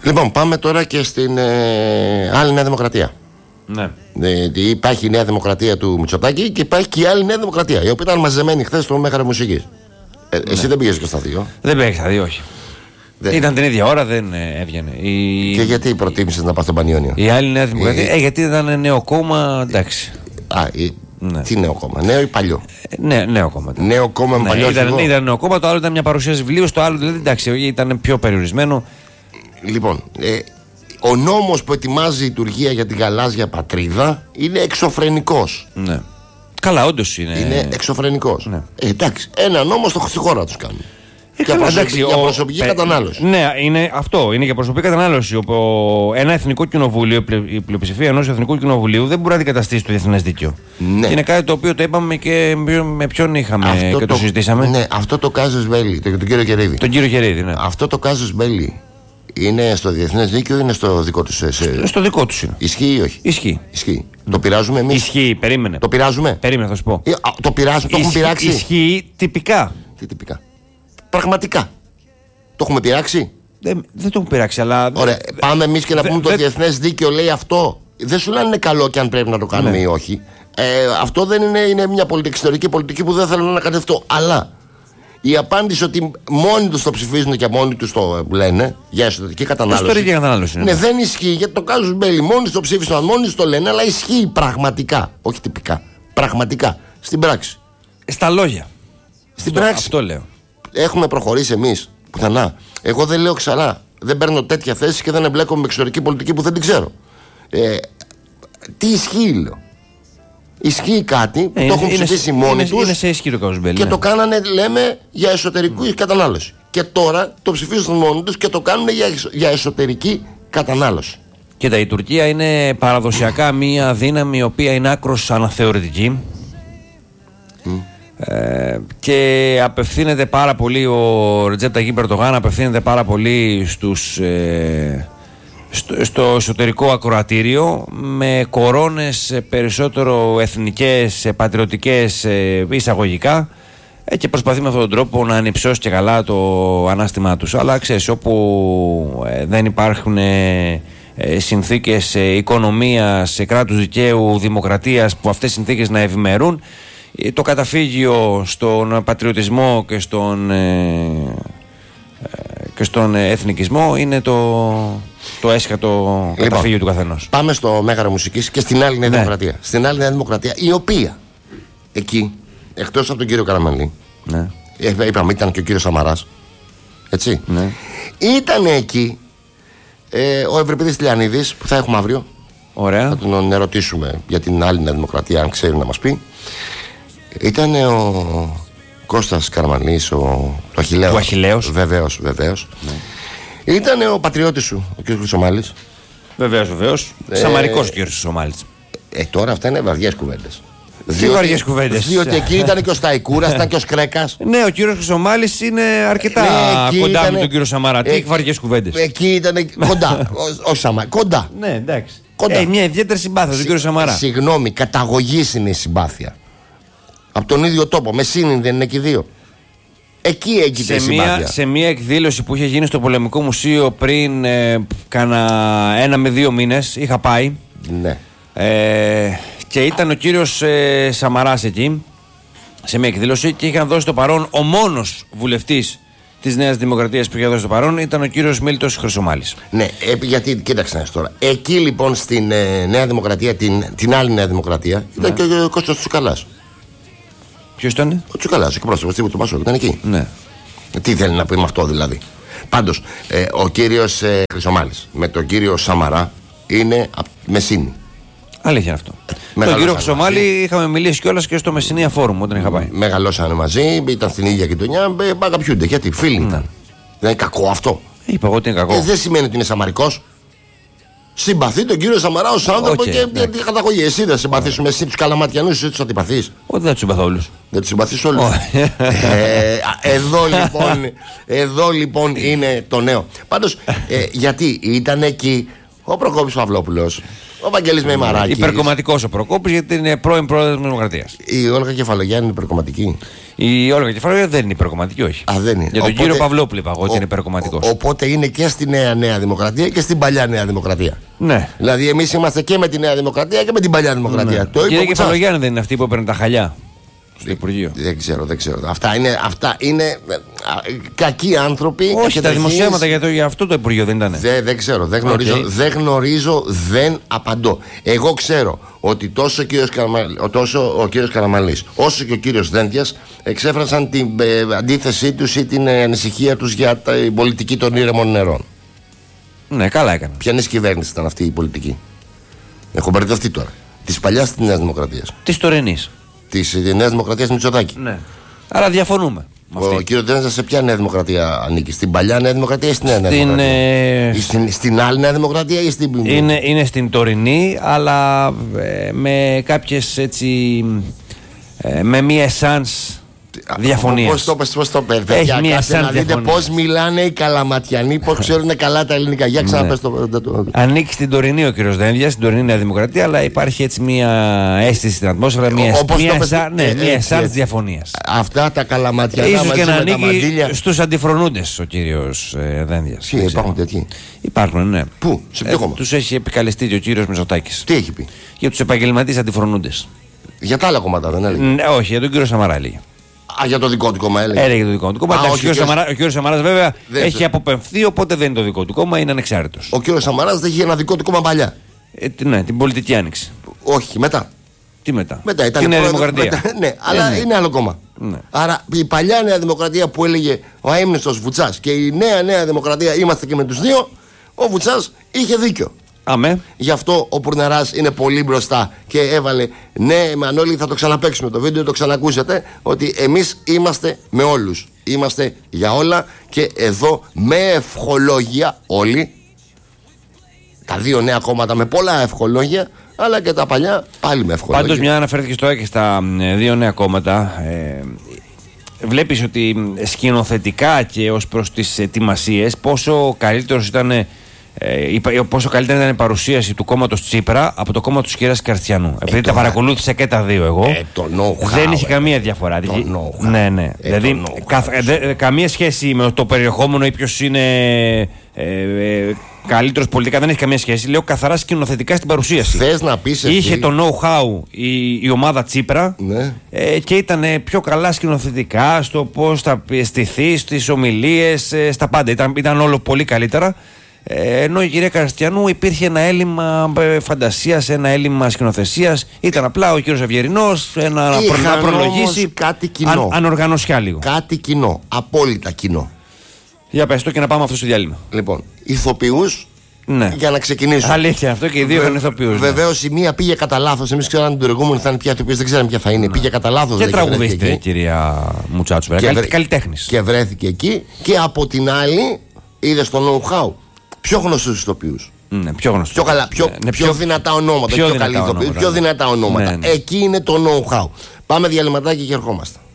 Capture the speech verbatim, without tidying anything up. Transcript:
Λοιπόν, πάμε τώρα και στην ε, άλλη Νέα Δημοκρατία. Ναι. Ε, υπάρχει η Νέα Δημοκρατία του Μητσοτάκη και υπάρχει και η άλλη Νέα Δημοκρατία, η οποία ήταν μαζεμένη χθες στο Μέγαρο Μουσικής. Ε, ναι. Εσύ δεν πήγες και στα δύο? Δεν πήγες στα δύο, όχι. Δεν. Ήταν την ίδια ώρα, δεν ε, έβγαινε. Η... Και γιατί προτίμησες να πας στον Πανιόνιο? Η άλλη Νέα Δημοκρατία, η... ε, γιατί ήταν νέο κόμμα, εντάξει. Α, η... ναι. Τι νέο κόμμα, νέο ή παλιό? Ε, ναι, νέο κόμμα. Νέο κόμμα με ναι, παλιό ήταν, ήταν νέο κόμμα, το άλλο ήταν μια παρουσίαση βιβλίου, στο άλλο δηλαδή, εντάξει, ήταν πιο περιορισμένο. Λοιπόν, ε, ο νόμος που ετοιμάζει η Τουρκία για την γαλάζια πατρίδα είναι εξωφρενικός. Ναι. Καλά, όντως είναι. Είναι εξωφρενικός. Ναι. Ε, εντάξει, ένα νόμο στο, στη χώρα τους κάνουν. Ε, για, καλά, προσωπική, εντάξει, για ο, προσωπική πε, κατανάλωση. Ναι, είναι αυτό. Είναι για προσωπική κατανάλωση. Ο, ένα εθνικό κοινοβούλιο, η πλειοψηφία ενός εθνικού κοινοβουλίου δεν μπορεί να αντικαταστήσει το διεθνές δίκαιο. Ναι. Είναι κάτι το οποίο το είπαμε και με ποιον είχαμε αυτό και το, το συζητήσαμε. Ναι, αυτό το Κάζος Μπέλι, τον κύριο Κερίδη. Τον κύριο Κερίδη, ναι. Αυτό το Κάζος Μπέλι είναι στο διεθνές δίκαιο ή είναι στο δικό του? Σε... Στο, στο δικό του είναι. Ισχύει ή όχι? Ισχύει. Ισχύει. Mm. Το πειράζουμε εμείς? Ισχύει, περίμενε. Το πειράζουμε? Περίμενε, θα σου πω. Ε, α, το πειράζουμε, το έχουμε πειράξει. Ισχύει τυπικά. Τι τυπικά? Πραγματικά. Το έχουμε πειράξει? Δεν, δεν το έχουμε πειράξει, αλλά. Ωραία, πάμε εμείς και να δε, πούμε δε, το διεθνές δίκαιο λέει αυτό. Δεν σου λένε είναι καλό και αν πρέπει να το κάνουμε ναι. ή όχι. Ε, αυτό δεν είναι, είναι μια πολιτική, εξωτερική πολιτική που δεν θέλω να κάνει αυτό. Αλλά η απάντηση ότι μόνοι τους το ψηφίζουν και μόνοι τους το λένε για εσωτερική κατανάλωση. Εσωτερική κατανάλωση. Ναι, ναι, δεν ισχύει γιατί το Κάζος Μπέλι μόνοι το ψήφισαν, μόνοι τους το λένε, αλλά ισχύει πραγματικά. Όχι τυπικά. Πραγματικά. Στην πράξη. Στα λόγια. Στην αυτό, πράξη. Αυτό λέω. Έχουμε προχωρήσει εμείς πουθενά. Εγώ δεν λέω ξανά. Δεν παίρνω τέτοια θέση και δεν εμπλέκομαι με εξωτερική πολιτική που δεν την ξέρω. Ε, τι ισχύει, λέω. Ισχύει κάτι που ε, το έχουν ψηφίσει μόνοι τους. Είναι σε ισχύρο Κάζος Μπέλι. Και ναι. το κάνανε, λέμε, για εσωτερική mm. κατανάλωση. Και τώρα το ψηφίζουν μόνοι τους και το κάνουν για, για εσωτερική κατανάλωση. Κοίτα, η Τουρκία είναι παραδοσιακά μια δύναμη η οποία είναι άκρως αναθεωρητική. Mm. Ε, και απευθύνεται πάρα πολύ ο Ρετζέπ Ταγίπ Ερντογάν, απευθύνεται πάρα πολύ στους, ε, στο, στο εσωτερικό ακροατήριο με κορώνες περισσότερο εθνικές, πατριωτικές ε, εισαγωγικά ε, και προσπαθεί με αυτόν τον τρόπο να ανυψώσει και καλά το ανάστημά τους. Αλλά ξέρεις, όπου ε, δεν υπάρχουν ε, ε, συνθήκες ε, οικονομίας, ε, κράτους δικαίου, δημοκρατίας που αυτές οι συνθήκες να ευημερούν, το καταφύγιο στον πατριωτισμό και στον, ε, και στον εθνικισμό είναι το, το έσχατο λοιπόν, καταφύγιο του καθενός. Πάμε στο Μέγαρο Μουσικής και στην άλλη Νέα ναι. Δημοκρατία. Στην άλλη Νέα Δημοκρατία, η οποία εκεί, εκτός από τον κύριο Καραμανλή, ναι. είπαμε ήταν και ο κύριος Σαμαράς, έτσι, ναι. ήταν εκεί ε, ο Ευρυπίδης Τηλιανίδης που θα έχουμε αύριο. Ωραία. Θα τον ερωτήσουμε για την άλλη Νέα Δημοκρατία, αν ξέρει να μας πει. Ήταν ο Κώστας Καραμανλής, ο, ο Αχιλλέος. Ο Αχιλλέος. Βεβαίως, βεβαίως. Ναι. Ήταν ο πατριώτης σου, ο κ. Χρυσομάλης. Βεβαίως, βεβαίως. Ε, Σαμαρικός ο κ. Χρυσομάλης. Ε, τώρα αυτά είναι βαριές κουβέντες. Τι βαριές κουβέντες. Διότι εκεί ήταν και ο Σταϊκούρας, ήταν και ο Σκρέκας. Ναι, ο κ. Χρυσομάλης είναι αρκετά ναι, κοντά ήτανε, με τον κύριο Σαμαρά. Τι ε, βαριές κουβέντες. Εκεί ήταν κοντά. Όχι Σαμαρά, κοντά. Ναι, εντάξει. Ε, μια ιδιαίτερη συμπάθεια τον κ. Σαμαρά. Συγγνώμη, καταγωγής είναι η συμπάθεια. Από τον ίδιο τόπο, Μεσίνη δεν είναι εκεί δύο. Εκεί έγινε η συμπάθεια. Σε μια εκδήλωση που είχε γίνει στο Πολεμικό Μουσείο πριν ε, κάνα ένα με δύο μήνες, είχα πάει. Ναι. Ε, και ήταν ο κύριος ε, Σαμαράς εκεί, σε μια εκδήλωση, και είχαν δώσει το παρόν ο μόνος βουλευτής της Νέας Δημοκρατίας που είχε δώσει το παρόν ήταν ο κύριος Μίλτος Χρυσομάλης. Ναι, ε, γιατί κοίταξε τώρα. Εκεί λοιπόν στην ε, Νέα Δημοκρατία, την, την άλλη Νέα Δημοκρατία, ήταν ναι. και ο, ο Κώστας Τσουκαλάς. Ποιος ήταν? Ο Τσουκαλάς, ο εκπρόσωπος του Πασόκ, ήταν εκεί. Ναι. Τι θέλει να πει με αυτό δηλαδή? Πάντως, ε, ο κύριος ε, Χρυσομάλης με τον κύριο Σαμαρά είναι Μεσίνη. Αλήθεια αυτό. Τον κύριο Χρυσομάλη είχαμε μιλήσει κιόλας και στο Μεσσηνία Φόρουμ όταν είχα πάει. Μεγαλώσανε μαζί, ήταν στην ίδια γειτονιά, αγαπιούνται. Γιατί φίλοι ήταν. Ναι. Δεν είναι κακό αυτό. Είπα εγώ ότι είναι κακό. Ε, δεν σημαίνει ότι είναι σαμαρικός. Συμπαθεί τον κύριο Σαμαρά ως άνθρωπο okay, και ναι. την καταγωγή. Εσύ δεν συμπαθήσουμε, εσύ τους Καλαματιανούς, εσύ τους αντιπαθείς. Όχι, δεν τους συμπαθώ όλους. Δεν τους συμπαθείς όλους. ε, εδώ, λοιπόν, εδώ λοιπόν είναι το νέο. Πάντως, ε, γιατί ήταν εκεί ο Προκόπης Παυλόπουλος Ο Βαγγέλης Μεϊμαράκης. Υπερκομματικός ο Προκόπης, γιατί είναι πρώην πρόεδρος της Δημοκρατίας. Η Όλγα Κεφαλογιάννη είναι υπερκομματική. Η Όλγα Κεφαλογιάννη δεν είναι υπερκομματική, όχι. Α, δεν είναι. Για τον οπότε, κύριο Παυλόπουλο είπα εγώ ότι είναι υπερκομματικός. Οπότε είναι και στη νέα Νέα Δημοκρατία και στην παλιά Νέα Δημοκρατία. Ναι. Δηλαδή εμείς είμαστε και με τη Νέα Δημοκρατία και με την παλιά Δημοκρατία. Ναι. Η κυρία Κεφαλογιάννη δεν είναι αυτή που έπαιρνε τα χαλιά στο Υπουργείο? Δεν ξέρω, δεν ξέρω. Αυτά είναι, αυτά είναι κακοί άνθρωποι. Όχι, τα δημοσιεύματα για, το, για αυτό το Υπουργείο δεν ήταν. Δε, δεν ξέρω, δεν γνωρίζω, okay. δεν γνωρίζω, δεν απαντώ. Εγώ ξέρω ότι τόσο ο κύριος, Καραμαλ, τόσο ο κύριος Καραμαλής όσο και ο κύριος Δένδιας εξέφρασαν την ε, αντίθεσή τους ή την ε, ανησυχία τους για την πολιτική των ήρεμων νερών. Ναι, καλά έκανα. Ποια κυβέρνηση ήταν αυτή η πολιτική? Έχω μπερδευτεί τώρα. Της παλιάς της Νέας Δημοκρατίας? Της τωρινής. Της Νέας Δημοκρατίας Μητσοτάκη. Ναι. Άρα διαφωνούμε. Ο κύριος Δένδιας σε ποια Νέα Δημοκρατία ανήκει? Στην παλιά Νέα Δημοκρατία ή στην Νέα στην, Δημοκρατία? Ε... Στην, στην άλλη Νέα Δημοκρατία ή στην. Είναι, είναι στην τωρινή, αλλά ε, με κάποιες έτσι. Ε, με μία εσάνς διαφωνίας. Πώς το πες, πώς το πες, παιδιά, κάτσε να δείτε πώς μιλάνε οι Καλαματιανοί, πώς ξέρουν καλά τα ελληνικά. Για ξαναπες το, το, το. Ανήκει στην τωρινή ο κύριος Δένδιας, στην τωρινή Νέα Δημοκρατία, αλλά υπάρχει έτσι μία αίσθηση στην ατμόσφαιρα, μία, μία, εσά, ναι, μία εσάνς διαφωνίας. Αυτά τα Καλαματιανά ίσως μαζί και να με τα μαντήλια. Στους αντιφρονούντες ο κύριος ε, Δένδιας. Τι, υπάρχουν τέτοιοι? Υπάρχουν, ναι. Πού, σε ποιο κόμμα? Ε, τους έχει επικαλεστεί και ο κύριος Μητσοτάκης. Τι έχει πει? Για τους επαγγελματίες αντιφρονούντες. Για τα άλλα κόμματα δεν έλεγε? Ναι, όχι, για τον κύριο Σαμαρά έλεγε. Α, για το δικό του κόμμα έλεγε. Έλεγε για το δικό του κόμμα. Α, ο, κύριος Σαμαρά, ο κύριος Σαμαράς βέβαια δεν έχει αποπεμφθεί, οπότε δεν είναι το δικό του κόμμα, είναι ανεξάρτητος. Ο κύριος Σαμαράς δεν είχε ένα δικό του κόμμα παλιά. Ε, ναι, την πολιτική άνοιξη. Όχι, μετά. Τι μετά? Μετά ήταν την Νέα πρόεδρο, Δημοκρατία. Μετά, ναι, αλλά ε, ναι. είναι άλλο κόμμα. Ναι. Άρα η παλιά Νέα Δημοκρατία που έλεγε ο αείμνηστος Βουτσάς και η νέα Νέα Δημοκρατία είμαστε και με τους δύο, ο Βουτσάς είχε δίκιο. Αμέ. Γι' αυτό ο Πουρναράς είναι πολύ μπροστά και έβαλε, ναι Μανώλη, θα το ξαναπαίξουμε το βίντεο, το ξανακούσετε, ότι εμείς είμαστε με όλους, είμαστε για όλα και εδώ με ευχολόγια όλοι, τα δύο νέα κόμματα με πολλά ευχολόγια, αλλά και τα παλιά πάλι με ευχολόγια. Πάντως μια αναφέρθηκε τώρα και στα δύο νέα κόμματα. ε, Βλέπεις ότι σκηνοθετικά και ως προς τις ετοιμασίες πόσο καλύτερος ήταν, Ε, πόσο καλύτερη ήταν η παρουσίαση του κόμματος Τσίπρα από το κόμμα του κυρίας Καρτσιανού. Επειδή ε, τα παρακολούθησα και τα δύο εγώ. Ε, το know-how, δεν είχε ε, καμία διαφορά. Το know-how. Ναι, ναι. Ε, δηλαδή, καθ, δε, καμία σχέση με το περιεχόμενο ή ποιος είναι ε, ε, καλύτερος πολιτικά. Δεν έχει καμία σχέση. Λέω καθαρά σκηνοθετικά στην παρουσίαση. Θες να πεις εσύ... Είχε το know-how η, η ομάδα Τσίπρα, ναι. ε, και ήταν πιο καλά σκηνοθετικά στο πώς θα στηθεί, στις ομιλίες, ε, στα πάντα. Ήταν, ήταν όλο πολύ καλύτερα. Ε, ενώ η κυρία Καρστιανού υπήρχε ένα έλλειμμα φαντασίας, ένα έλλειμμα σκηνοθεσίας. Ήταν απλά ο κύριος Αυγερινός ένα, να προλογίσει. Κάτι κοινό. Αν, ανοργανωσιά λίγο. Κάτι κοινό. Απόλυτα κοινό. Για πες το και να πάμε αυτό στο διάλειμμα. Λοιπόν, ηθοποιούς. Ναι. Για να ξεκινήσουμε. Αλήθεια, αυτό και οι δύο είχαν ηθοποιούς. Βεβαίως η μία πήγε κατά λάθος. Εμείς ξέραμε την προηγούμενη θα είναι πια ηθοποιός, δεν ξέραμε ποια θα είναι. Ναι. Πήγε κατά λάθος. Και τραγουδίστρια, κυρία Μουτσάτσου. Καλλιτέχνης. Και βρέθηκε εκεί. Και από την άλλη είδε το know-how. Πιο γνωστούς ηθοποιούς. Ναι, πιο γνωστούς. Πιο, καλά, πιο, ναι, πιο, πιο δυνατά ονόματα. Πιο, πιο, δυνατά καλή ηθοποιούς, ονόματα, πιο δυνατά ονόματα. Ναι, ναι. Εκεί είναι το know-how. Πάμε διαλυματάκι και ερχόμαστε.